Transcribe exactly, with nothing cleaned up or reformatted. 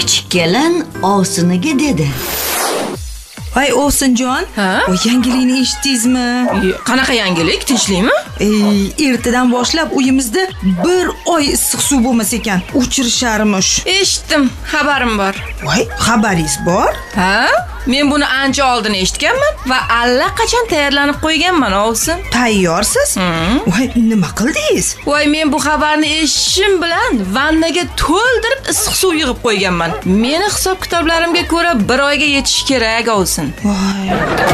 Kichik kelin ovsiniga dedi. Voy Ovsinjon, o yangilikni eshitdingizmi? Qanaqa yangilik? Tinchlikmi? Ey, ertadan boshlab uyimizda bir oy issiq suv bo'lmas ekan. O'chirisharmish. Eshitdim, xabarim bor. Voy, xabaringiz bor? Ha? Men buni ancha oldin eshitganman va allaqachon tayyorlanib qo'yganman, Ovsin. Tayyorsiz? Voy, nima qildingiz? Voy, men bu xabarni eshitishim bilan vannaga to'ldirib issiq suv yig'ib qo'yganman. Meni hisob-kitoblarimga ko'ra bir oyga yetishi kerak, Ovsin. Voy.